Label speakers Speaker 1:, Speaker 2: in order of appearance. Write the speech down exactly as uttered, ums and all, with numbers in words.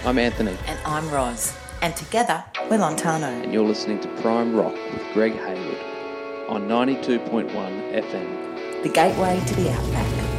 Speaker 1: I'm Anthony.
Speaker 2: And I'm Roz. And together, we're Lontano.
Speaker 1: And you're listening to Prime Rock with Greg Hayward on ninety-two point one F M.
Speaker 2: The gateway to the outback.